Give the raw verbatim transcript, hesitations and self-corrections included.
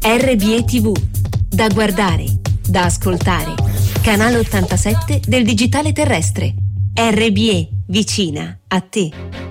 R B E T V, da guardare, da ascoltare. Canale ottantasette del digitale terrestre. R B E, vicina a te.